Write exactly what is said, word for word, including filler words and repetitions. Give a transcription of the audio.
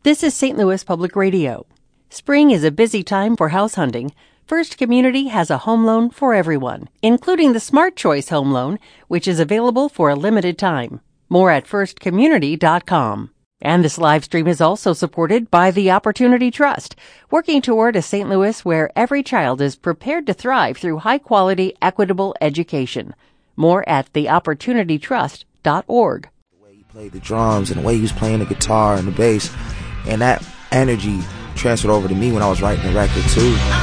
This is Saint Louis Public Radio. Spring is a busy time for house hunting. First Community has a home loan for everyone, including the Smart Choice Home Loan, which is available for a limited time. More at first community dot com. And this live stream is also supported by the Opportunity Trust, working toward a Saint Louis where every child is prepared to thrive through high-quality, equitable education. More at the opportunity trust dot org. The way he played the drums and the way he was playing the guitar and the bass, and that energy transferred over to me when I was writing the record too.